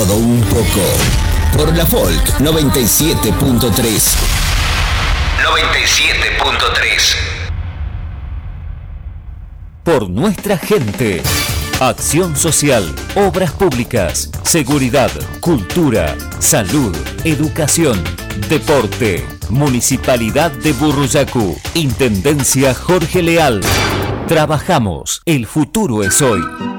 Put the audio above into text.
todo un poco. Por la Folk 97.3. 97.3. Por nuestra gente. Acción social, obras públicas, seguridad, cultura, salud, educación, deporte. Municipalidad de Burruyacu. Intendencia Jorge Leal. Trabajamos. El futuro es hoy.